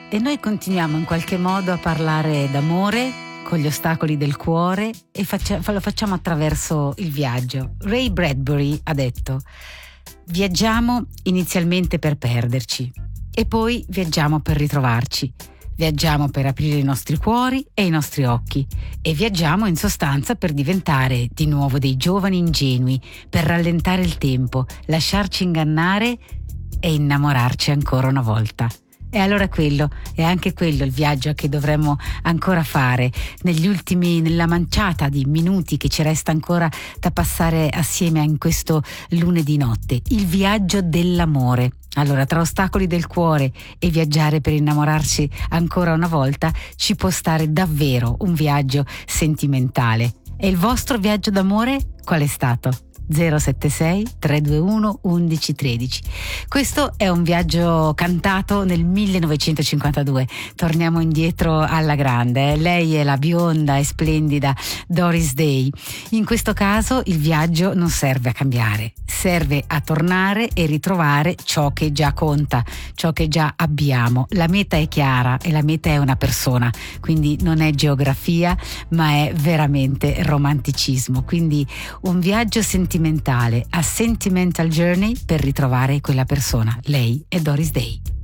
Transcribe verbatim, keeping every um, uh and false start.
e noi continuiamo in qualche modo a parlare d'amore con gli ostacoli del cuore e faccia, lo facciamo attraverso il viaggio. Ray Bradbury ha detto: viaggiamo inizialmente per perderci e poi viaggiamo per ritrovarci. Viaggiamo per aprire i nostri cuori e i nostri occhi e viaggiamo in sostanza per diventare di nuovo dei giovani ingenui, per rallentare il tempo, lasciarci ingannare e innamorarci ancora una volta. E allora quello, è anche quello il viaggio che dovremmo ancora fare negli ultimi, nella manciata di minuti che ci resta ancora da passare assieme in questo lunedì notte, il viaggio dell'amore. Allora, tra ostacoli del cuore e viaggiare per innamorarsi ancora una volta ci può stare davvero un viaggio sentimentale. E il vostro viaggio d'amore qual è stato? zero sette sei tre due uno uno uno uno tre. Questo è un viaggio cantato nel millenovecentocinquantadue. Torniamo indietro alla grande. Lei è la bionda e splendida Doris Day. In questo caso il viaggio non serve a cambiare, serve a tornare e ritrovare ciò che già conta, ciò che già abbiamo. La meta è chiara e la meta è una persona, quindi non è geografia ma è veramente romanticismo. Quindi un viaggio sentimentale, a Sentimental Journey per ritrovare quella persona. Lei è Doris Day.